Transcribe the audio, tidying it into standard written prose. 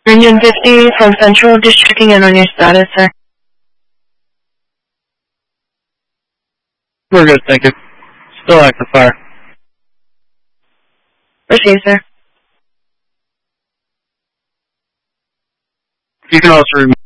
Engine 50 from Central, just checking in on your status, sir. We're good, thank you. Still active fire. Proceed, sir. You can also